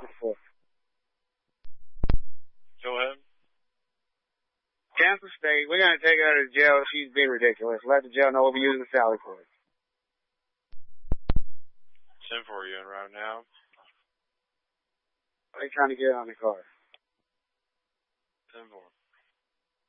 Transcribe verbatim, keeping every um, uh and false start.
looking for? Go ahead. Kansas State, we're going to take her to jail. She's being ridiculous. Let the jail know we'll be using the Sally for it. ten four, you in right now? Are they trying to get on the car? ten four.